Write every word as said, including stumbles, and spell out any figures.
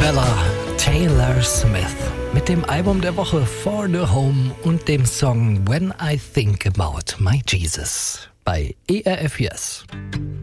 Bella, Taylor Smith mit dem Album der Woche For the Home und dem Song When I Think About My Jesus bei E R F yes.